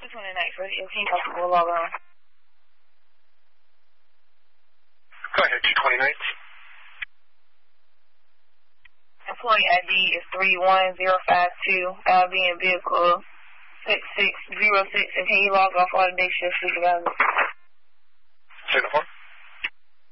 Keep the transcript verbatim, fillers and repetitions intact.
twenty-ninth radio. Can you possibly log on? Go ahead, two twenty-ninth. Employee I D is three one zero five two. I'll be in vehicle six six zero six. And can you log off all the day shift supervisor? Say the phone.